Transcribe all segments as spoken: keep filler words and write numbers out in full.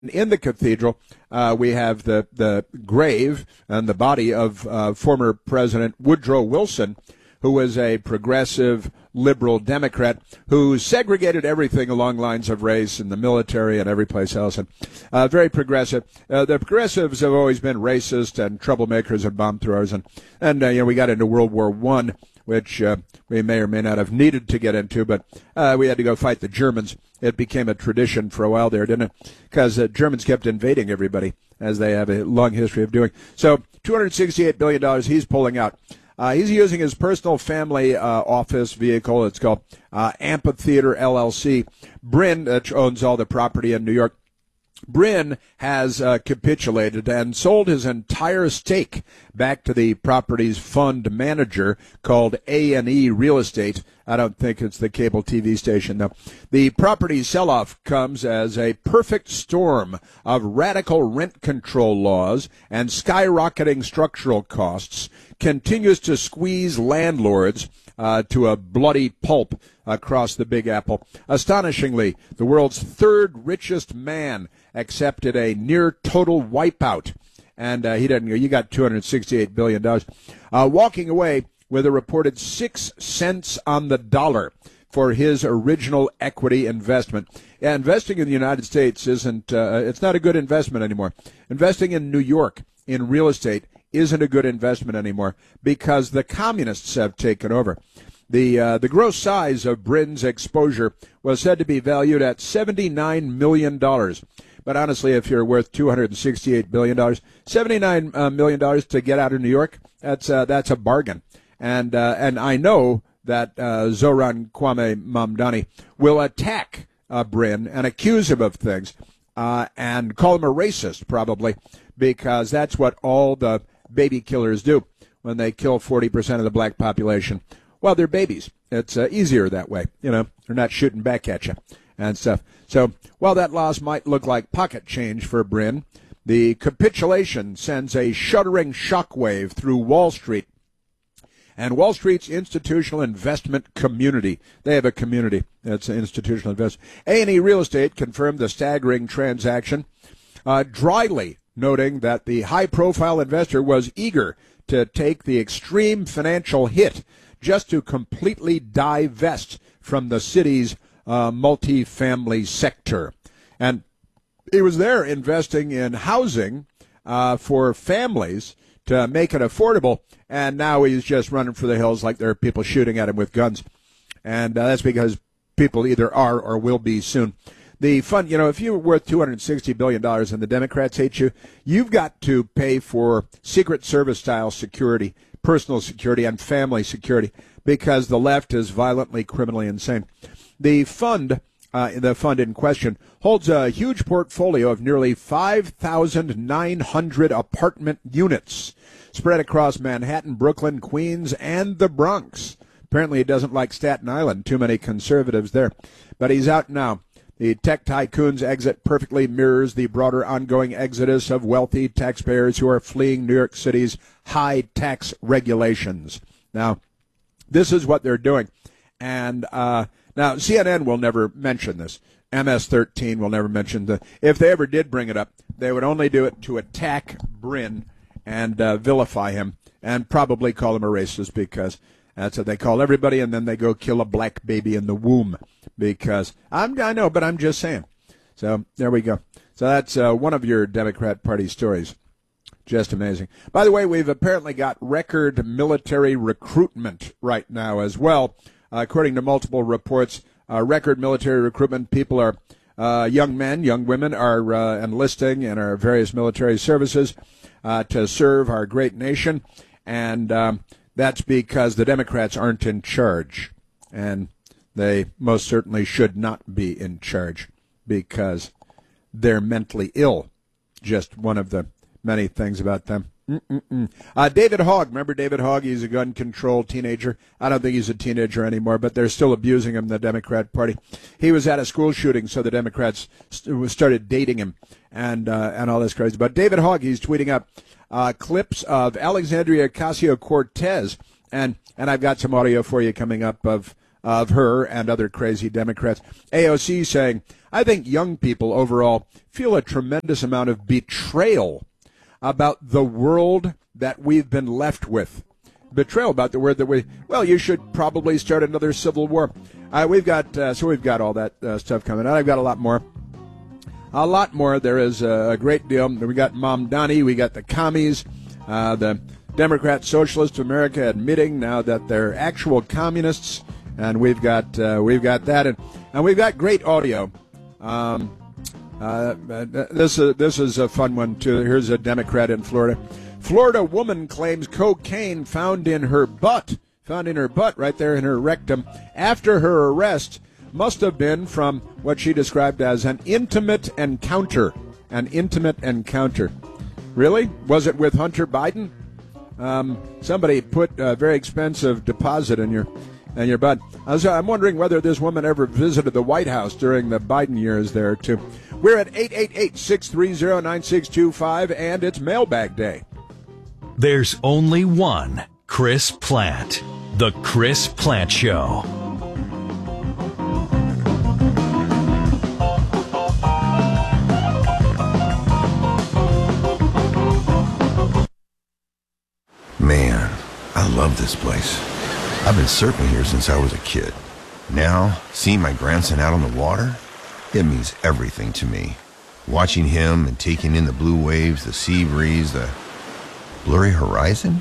in the cathedral, uh, we have the, the grave and the body of uh, former President Woodrow Wilson, who was a progressive liberal Democrat who segregated everything along lines of race in the military and every place else, and uh, very progressive. Uh, the progressives have always been racist and troublemakers and bomb throwers, and, and uh, you know, we got into World War One, which uh, we may or may not have needed to get into, but uh, we had to go fight the Germans. It became a tradition for a while there, didn't it? Because the uh, Germans kept invading everybody, as they have a long history of doing. So two hundred sixty-eight billion dollars he's pulling out. Uh, he's using his personal family uh, office vehicle. It's called uh, Amphitheater L L C. Brin, which owns all the property in New York, Brin has uh, capitulated and sold his entire stake back to the property's fund manager called A and E Real Estate. I don't think it's the cable T V station, though. The property sell-off comes as a perfect storm of radical rent control laws and skyrocketing structural costs continues to squeeze landlords uh, to a bloody pulp across the Big Apple. Astonishingly, the world's third richest man accepted a near total wipeout, and uh, he doesn't go, you got two hundred sixty-eight billion dollars, uh, walking away with a reported six cents on the dollar for his original equity investment. Yeah, investing in the United States isn't, uh, it's not a good investment anymore. Investing in New York in real estate isn't a good investment anymore because the communists have taken over. The uh, the gross size of Brin's exposure was said to be valued at seventy-nine million dollars. But honestly, if you're worth two hundred sixty-eight billion dollars, seventy-nine million dollars to get out of New York, that's uh, that's a bargain. And uh, and I know that uh, Zoran Kwame Mamdani will attack uh, Brin and accuse him of things uh, and call him a racist, probably, because that's what all the baby killers do when they kill forty percent of the black population. Well, they're babies. It's uh, easier that way. You know, they're not shooting back at you and stuff. So while that loss might look like pocket change for Brin, the capitulation sends a shuddering shockwave through Wall Street. And Wall Street's institutional investment community, they have a community, that's an institutional investment. A and E Real Estate confirmed the staggering transaction, uh, dryly noting that the high-profile investor was eager to take the extreme financial hit just to completely divest from the city's uh, multifamily sector. And he was there investing in housing uh, for families to make it affordable, and now he's just running for the hills like there are people shooting at him with guns. And uh, that's because people either are or will be soon. The fund, you know, if you're worth two hundred sixty billion dollars and the Democrats hate you, you've got to pay for Secret Service-style security, personal security, and family security because the left is violently, criminally insane. The fund, uh, the fund in question, holds a huge portfolio of nearly five thousand nine hundred apartment units spread across Manhattan, Brooklyn, Queens, and the Bronx. Apparently he doesn't like Staten Island, too many conservatives there. But he's out now. The tech tycoon's exit perfectly mirrors the broader ongoing exodus of wealthy taxpayers who are fleeing New York City's high tax regulations. Now, this is what they're doing. And uh, now C N N will never mention this. M S thirteen will never mention the. If they ever did bring it up, they would only do it to attack Brin and uh, vilify him and probably call him a racist because that's what they call everybody, and then they go kill a black baby in the womb because I'm, I know, but I'm just saying. So there we go. So that's uh, one of your Democrat Party stories. Just amazing. By the way, we've apparently got record military recruitment right now as well. Uh, according to multiple reports, uh, record military recruitment. People are, uh, young men, young women are uh, enlisting in our various military services uh, to serve our great nation. And um, that's because the Democrats aren't in charge. And they most certainly should not be in charge because they're mentally ill. Just one of the many things about them. Uh, David Hogg, remember David Hogg? He's a gun control teenager. I don't think he's a teenager anymore, but they're still abusing him, the Democrat Party. He was at a school shooting, so the Democrats st- started dating him and uh, and all this crazy. But David Hogg, he's tweeting up uh, clips of Alexandria Ocasio-Cortez, and and I've got some audio for you coming up of of her and other crazy Democrats. A O C saying, I think young people overall feel a tremendous amount of betrayal about the world that we've been left with. Betrayal about the word that we, well, you should probably start another civil war. Uh, we've got, uh, so we've got all that uh, stuff coming out. I've got a lot more. A lot more. There is a great deal. We got Mom Donnie. We got the commies, uh, the Democrat Socialist of America admitting now that they're actual communists, and we've got uh, we've got that, and, and we've got great audio. Um, uh, this is this is a fun one too. Here's a Democrat in Florida. Florida woman claims cocaine found in her butt, found in her butt right there in her rectum after her arrest must have been from what she described as an intimate encounter. An intimate encounter. Really? Was it with Hunter Biden? Um, somebody put a very expensive deposit in your in your butt. I was, I'm wondering whether this woman ever visited the White House during the Biden years there, too. We're at eight eight eight, six three zero, nine six two five, and it's Mailbag Day. There's only one Chris Plante. The Chris Plante Show. Man, I love this place. I've been surfing here since I was a kid. Now, seeing my grandson out on the water, it means everything to me. Watching him and taking in the blue waves, the sea breeze, the blurry horizon.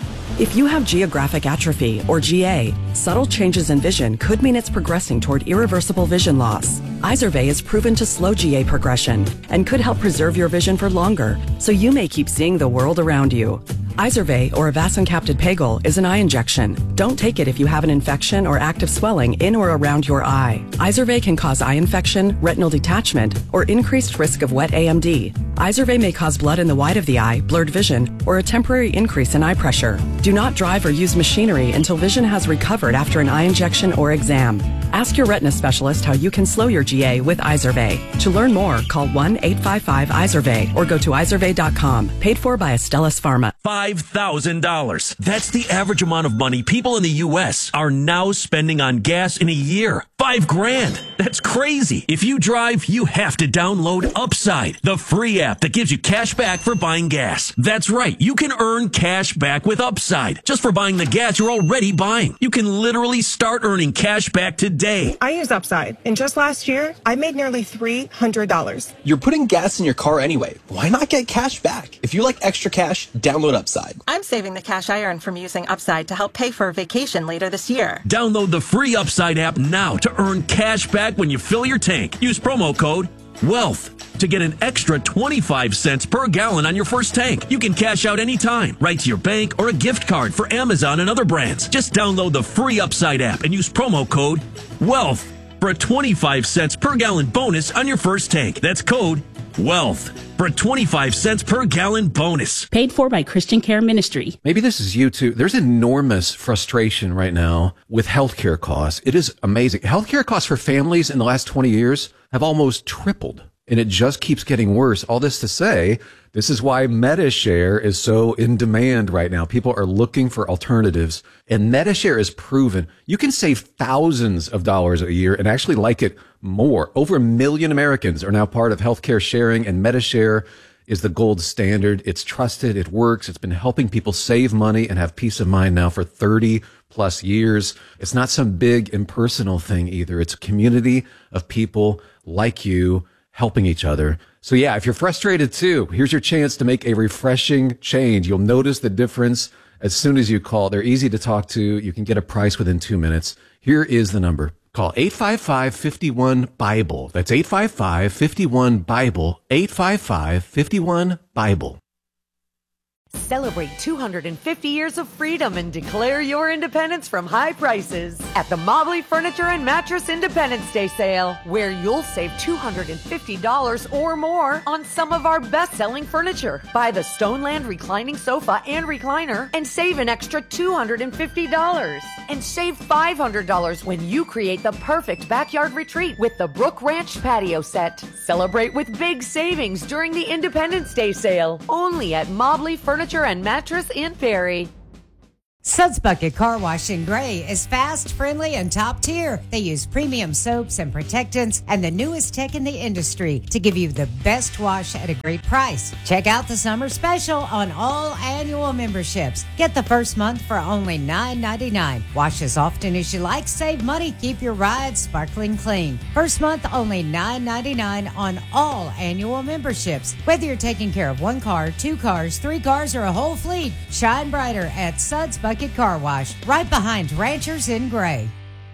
If you have geographic atrophy, or G A, subtle changes in vision could mean it's progressing toward irreversible vision loss. Izervay is proven to slow G A progression and could help preserve your vision for longer, so you may keep seeing the world around you. Izervay, or avacincaptad pegol, is an eye injection. Don't take it if you have an infection or active swelling in or around your eye. Izervay can cause eye infection, retinal detachment, or increased risk of wet A M D. Izervay may cause blood in the white of the eye, blurred vision, or a temporary increase in eye pressure. Do not drive or use machinery until vision has recovered after an eye injection or exam. Ask your retina specialist how you can slow your G A with Izervay. To learn more, call one eight five five Izervay or go to izervay dot com. Paid for by Astellas Pharma. five thousand dollars. That's the average amount of money people in the U S are now spending on gas in a year. Five grand. That's crazy. If you drive, you have to download Upside, the free app that gives you cash back for buying gas. That's right. You can earn cash back with Upside just for buying the gas you're already buying. You can literally start earning cash back today. I use Upside, and just last year, I made nearly three hundred dollars. You're putting gas in your car anyway. Why not get cash back? If you like extra cash, download Upside. I'm saving the cash I earn from using Upside to help pay for a vacation later this year. Download the free Upside app now to earn cash back when you fill your tank. Use promo code WEALTH to get an extra twenty-five cents per gallon on your first tank. You can cash out anytime, right to your bank or a gift card for Amazon and other brands. Just download the free Upside app and use promo code WEALTH for a twenty-five cents per gallon bonus on your first tank. That's code WEALTH for a twenty-five cents per gallon bonus. Paid for by Christian Care Ministry. Maybe this is you too. There's enormous frustration right now with healthcare costs. It is amazing. Healthcare costs for families in the last twenty years have almost tripled, and it just keeps getting worse. All this to say, this is why MediShare is so in demand right now. People are looking for alternatives, and MediShare is proven you can save thousands of dollars a year and actually like it more. Over a million Americans are now part of healthcare sharing, and MediShare is the gold standard. It's trusted. It works. It's been helping people save money and have peace of mind now for thirty plus years. It's not some big impersonal thing either. It's a community of people like you helping each other. So yeah, if you're frustrated too, here's your chance to make a refreshing change. You'll notice the difference as soon as you call. They're easy to talk to. You can get a price within two minutes. Here is the number. Call eight five five, five one, BIBLE. That's eight five five, five one, BIBLE. eight five five, five one, BIBLE. Celebrate two hundred fifty years of freedom and declare your independence from high prices at the Mobley Furniture and Mattress Independence Day sale, where you'll save two hundred fifty dollars or more on some of our best-selling furniture. Buy the Stoneland reclining sofa and recliner and save an extra two hundred fifty dollars. And save five hundred dollars when you create the perfect backyard retreat with the Brook Ranch patio set. Celebrate with big savings during the Independence Day sale, only at Mobley Furniture and Mattress in Perry. Suds Bucket Car Wash in Gray is fast, friendly, and top tier. They use premium soaps and protectants and the newest tech in the industry to give you the best wash at a great price. Check out the summer special on all annual memberships. Get the first month for only nine ninety-nine. Wash as often as you like, save money, keep your ride sparkling clean. First month only nine ninety-nine on all annual memberships. Whether you're taking care of one car, two cars, three cars, or a whole fleet, shine brighter at Suds Bucket Car Wash, right behind Ranchers in Gray.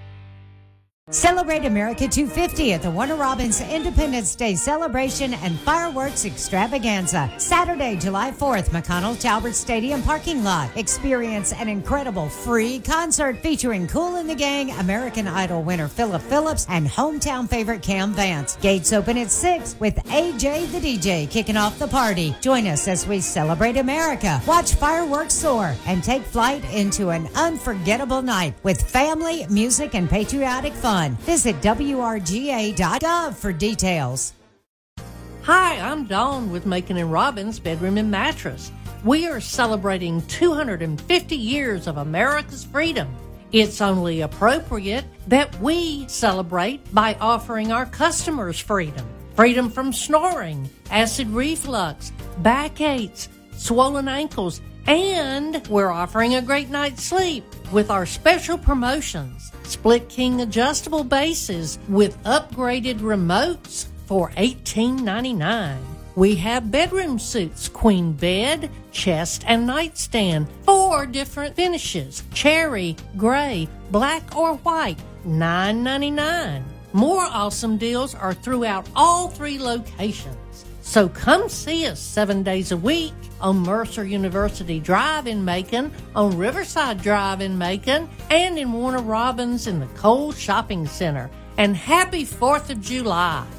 Celebrate America two fifty at the Warner Robins Independence Day Celebration and Fireworks Extravaganza. Saturday, July fourth, McConnell Talbert Stadium parking lot. Experience an incredible free concert featuring Kool and the Gang, American Idol winner Philip Phillips, and hometown favorite Cam Vance. Gates open at six with A J the D J kicking off the party. Join us as we celebrate America, watch fireworks soar, and take flight into an unforgettable night with family, music, and patriotic fun. Visit W R G A dot gov for details. Hi, I'm Dawn with Macon and Robbins Bedroom and Mattress. We are celebrating two hundred fifty years of America's freedom. It's only appropriate that we celebrate by offering our customers freedom. Freedom from snoring, acid reflux, backaches, swollen ankles, and we're offering a great night's sleep with our special promotions. Split king adjustable bases with upgraded remotes for eighteen ninety-nine. We have bedroom suits, queen bed, chest, and nightstand. Four different finishes: cherry, gray, black, or white. nine ninety-nine. More awesome deals are throughout all three locations. So come see us seven days a week on Mercer University Drive in Macon, on Riverside Drive in Macon, and in Warner Robins in the Cole Shopping Center. And happy fourth of July.